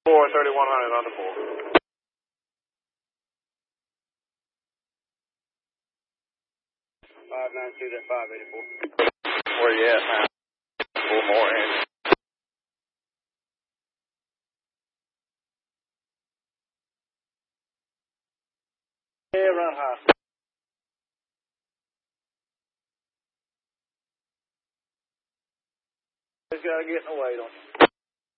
43100 on the 4. 592 at 584. Where you at now? A little more in. Yeah, run high. Just gotta get in the weight on you.